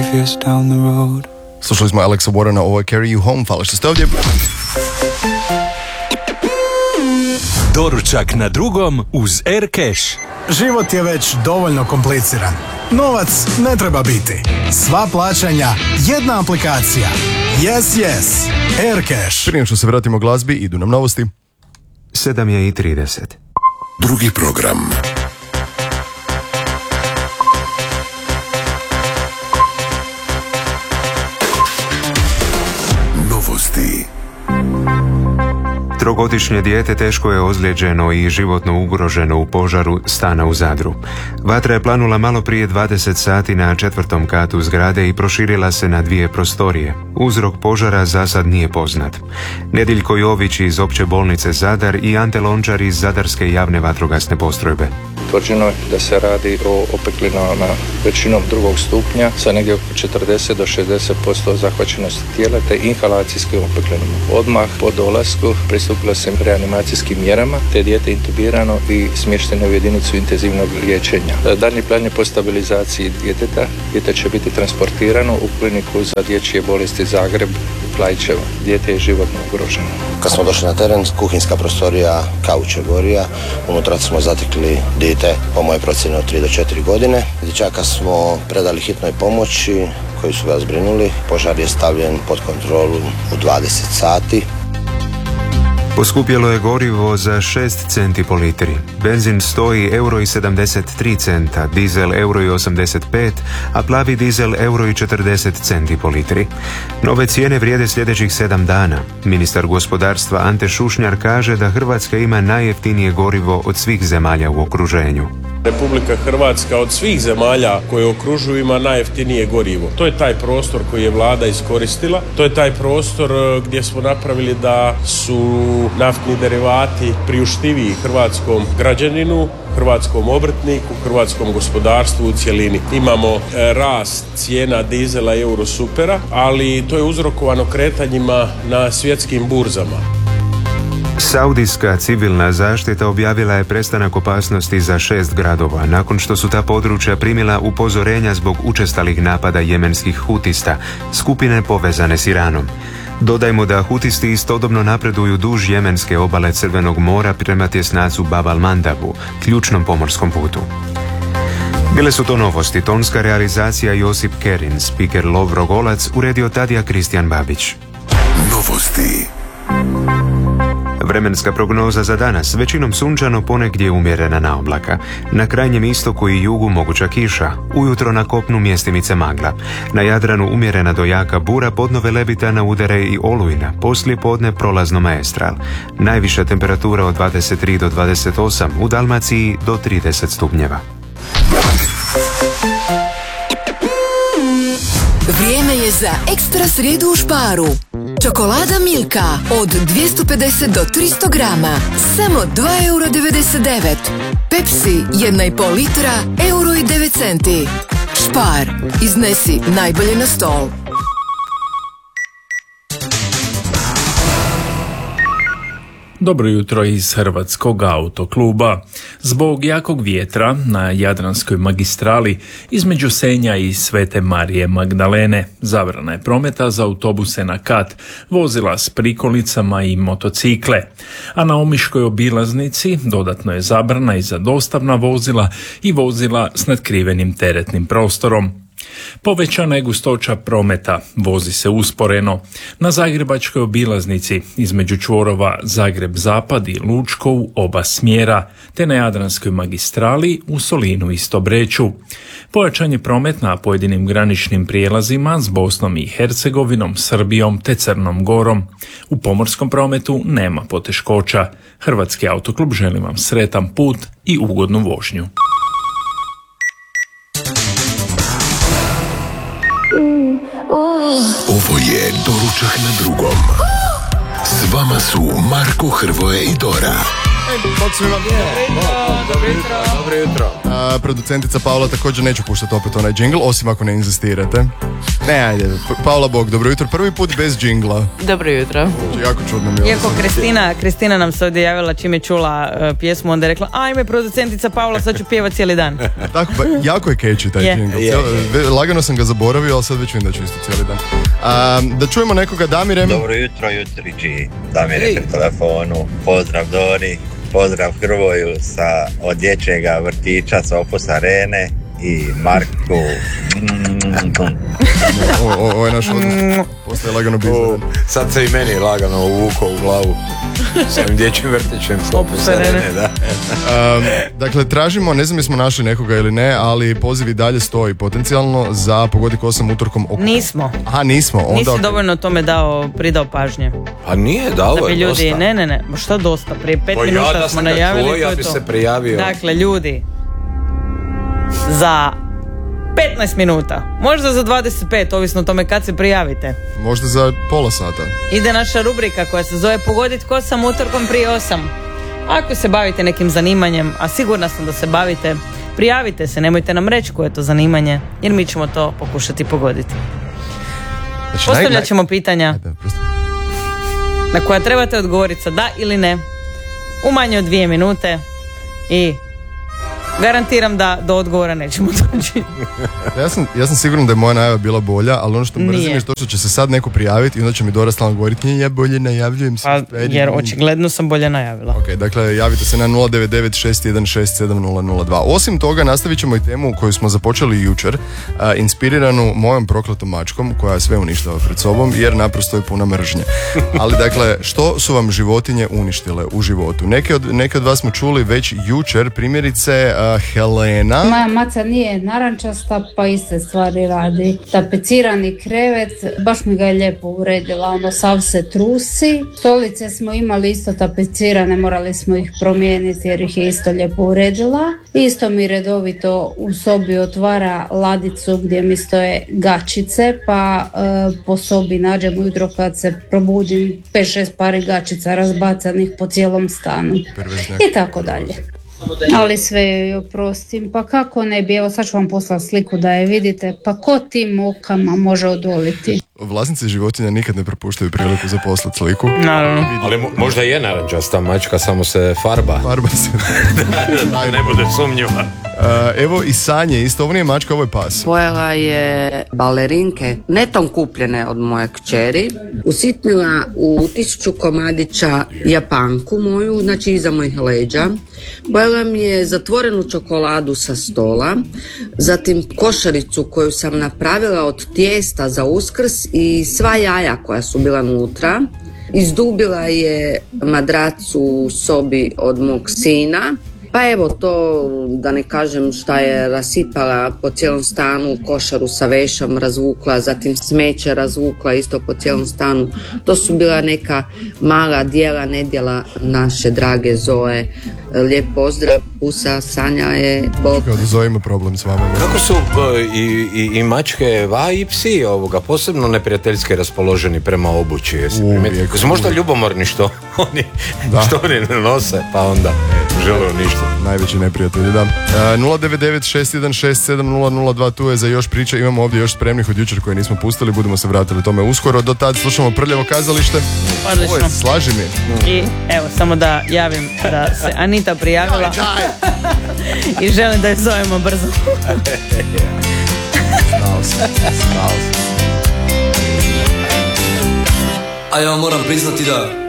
obvious down the road. Slušali smo Alexa Warrena, ovo je Carry You Home, hvala što ste ovdje. Doručak na drugom uz Aircash. Život je već dovoljno kompliciran. Novac ne treba biti. Sva plaćanja, jedna aplikacija. Yes. Aircash. Prije što se vratimo glazbi, idu nam novosti. 7:30. Drugi program. Novosti. Trogodišnje dijete teško je ozlijeđeno i životno ugroženo u požaru stana u Zadru. Vatra je planula malo prije 20 sati na 4. katu zgrade i proširila se na 2 prostorije. Uzrok požara za sad nije poznat. Nediljko Jović iz Opće bolnice Zadar i Ante Lončar iz Zadarske javne vatrogasne postrojbe. Utvrđeno je da se radi o opeklinama većinom 2. stupnja sa negdje oko 40 do 60% zahvaćenosti tijela te inhalacijskim opeklinama. Odmah po dolasku pristupilo se reanimacijskim mjerama te dijete intubirano i smješteno u jedinicu intenzivnog liječenja. Daljnji plan je po stabilizaciji djeteta. Dijete će biti transportirano u kliniku za dječje bolesti Zagreb Klaićevo. Dijete je životno ugroženo. Kad smo došli na teren, kuhinjska prostorija kauče gorija. Unutra smo zatekli dijete po mojoj procjeni od 3 do 4 godine. Dječaka smo predali hitnoj pomoći koji su ga zbrinuli. Požar je stavljen pod kontrolu u 20 sati. Poskupjelo je gorivo za 6 centi po litri. Benzin stoji €1,73, dizel €1,85, a plavi dizel €1,40 po litri. Nove cijene vrijede sljedećih 7 dana. Ministar gospodarstva Ante Šušnjar kaže da Hrvatska ima najjeftinije gorivo od svih zemalja u okruženju. Republika Hrvatska od svih zemalja koje okružuju ima najjeftinije gorivo. To je taj prostor koji je vlada iskoristila. To je taj prostor gdje smo napravili da su naftni derivati priuštiviji hrvatskom građaninu, hrvatskom obrtniku, hrvatskom gospodarstvu u cjelini. Imamo rast cijena dizela i eurosupera, ali to je uzrokovano kretanjima na svjetskim burzama. Saudijska civilna zaštita objavila je prestanak opasnosti za 6 gradova nakon što su ta područja primila upozorenja zbog učestalih napada jemenskih hutista, skupine povezane s Iranom. Dodajmo da hutisti istodobno napreduju duž jemenske obale Crvenog mora prema tjesnacu Bab al-Mandabu, ključnom pomorskom putu. Bile su to novosti, tonska realizacija Josip Kerin, spiker Lovro Golac, uredio Tadija Kristijan Babić. Novosti. Vremenska prognoza za danas, većinom sunčano, ponegdje umjerena na oblaka. Na krajnjem istoku i jugu moguća kiša, ujutro na kopnu mjestimice magla. Na Jadranu umjerena do jaka bura, podno Velebitana udare i olujna, poslije podne prolazno maestral. Najviša temperatura od 23 do 28, u Dalmaciji do 30 stupnjeva. Vrijeme je za ekstra srijedu u Sparu. Čokolada Milka od 250 do 300 grama, samo €2,99. Pepsi 1,5 litra, €1,09. Spar, iznesi najbolje na stol. Dobro jutro iz Hrvatskog autokluba. Zbog jakog vjetra na Jadranskoj magistrali između Senja i Svete Marije Magdalene zabrana je prometa za autobuse na kat, vozila s prikolicama i motocikle. A na Omiškoj obilaznici dodatno je zabrana i za dostavna vozila i vozila s natkrivenim teretnim prostorom. Povećana je gustoća prometa, vozi se usporeno. Na Zagrebačkoj obilaznici između čvorova Zagreb-Zapad i Lučko u oba smjera, te na Jadranskoj magistrali u Solinu i Stobreču. Pojačan je promet na pojedinim graničnim prijelazima s Bosnom i Hercegovinom, Srbijom te Crnom Gorom. U pomorskom prometu nema poteškoća. Hrvatski autoklub želi vam sretan put i ugodnu vožnju. Ovo je Doručak na drugom. S vama su Marko, Hrvoje i Dora. Dobro jutro. Producentica Paula također neću puštati opet onaj džingl, osim ako ne inzistirate. Ne, ajde, Paula Bog, dobro jutro. Prvi put bez džingla. Dobro jutro. Jako čudno mi je. Iako Kristina nam se ovdje javila čim je čula pjesmu, onda je rekla, ajme producentica Paula, sad ću pjevat cijeli dan. Tako, pa jako je catchy taj džingl. Lagano sam ga zaboravio, ali sad već vidim da ću isto cijeli dan. Da čujemo nekoga, Damire. Dobro jutro, jutrići. Damire pri telefonu. Pozdrav Dori, pozdrav Hrvoju od dječjega vrtića sa Opus Arene i Marku. Ovo je naš odnos. Postaje lagano bizarno. Sad se i meni lagano uvukao u glavu s ovim dječjim vrtićem. Opus Arene. Da. Dakle, tražimo, ne znam jesmo našli nekoga ili ne, ali poziv i dalje stoji potencijalno za Pogodi ko sam utorkom oko... Nismo. Aha, nismo. Onda Nisi dovoljno tome pridao pažnje. A nije, dao je ljudi, dosta. Ne, što dosta? Prije 5 minuta smo najavili. Ja bi se prijavio. Dakle, ljudi, za 15 minuta, možda za 25, ovisno o tome kad se prijavite. Možda za pola sata. Ide naša rubrika koja se zove Pogodit ko sam utorkom prije 8. Ako se bavite nekim zanimanjem, a sigurna sam da se bavite, prijavite se, nemojte nam reći koje je to zanimanje, jer mi ćemo to pokušati pogoditi. Znači, postavljat ćemo pitanja na koja trebate odgovoriti sa da ili ne u manje od 2 minute i garantiram da do odgovora nećemo doći. Ja sam siguran da je moja najava bila bolja, ali ono što mrzim je što će se sad neko prijaviti i onda će mi Dora stalno govoriti ja bolje najavljujem se. Jer očigledno sam bolje najavila. Ok, dakle javite se na 099-616-7002. Osim toga nastavit ćemo i temu koju smo započeli jučer, inspiriranu mojom prokletom mačkom koja sve uništava pred sobom jer naprosto je puna mržnje. Ali dakle, što su vam životinje uništile u životu? Neke od vas smo čuli već jučer, primjerice Helena. Moja maca nije narančasta, pa iste stvari radi. Tapecirani krevet, baš mi ga je lijepo uredila, sav se trusi. Stolice smo imali isto tapecirane, morali smo ih promijeniti jer ih je isto lijepo uredila. Isto mi redovito u sobi otvara ladicu gdje mi stoje gačice, pa po sobi nađem ujutro kad se probudim 5-6 pari gačica razbacanih po cijelom stanu. I tako dalje. Ali sve joj oprostim, pa kako ne bi, evo sad ću vam poslati sliku da je vidite, pa ko tim okama može odoliti? Vlasnici životinja nikad ne propuštaju priliku za poslat sliku. Naravno. Ali možda je narančasta mačka, samo se farba. Farba se. Da ne bude sumnjiva. Evo i Sanje, isto ovo nije mačka, ovo je pas. Pojela je balerinke, netom kupljene od moje kćeri, usitnila u 1000 komadića japanku moju, znači iza mojih leđa. Pojela mi je zatvorenu čokoladu sa stola, zatim košaricu koju sam napravila od tijesta za Uskrs i sva jaja koja su bila unutra. Izdubila je madracu u sobi od mog sina. Pa evo to, da ne kažem šta je rasipala po cijelom stanu, košaru sa vešom razvukla, zatim smeće razvukla isto po cijelom stanu. To su bila neka mala dijela, nedjela naše drage Zoe. Lijep pozdrav, Pusa, Sanja je Bog. Zoe ima problem s vama. Kako su i mačke, i psi posebno neprijateljski raspoloženi prema obući? Su možda ljubomorni što oni ne nose, pa onda žele uništiti. Najveći neprijatelji, da. 099-616-7002, tu je za još priča. Imamo ovdje još spremnih od jučer koje nismo pustili, budemo se vratili tome uskoro. Do tad slušamo Prljavo kazalište. Odlično. Slaži mi. I evo, samo da javim da se Anita prijavila i želim da je zovemo brzo. Znao sam. A ja moram priznati da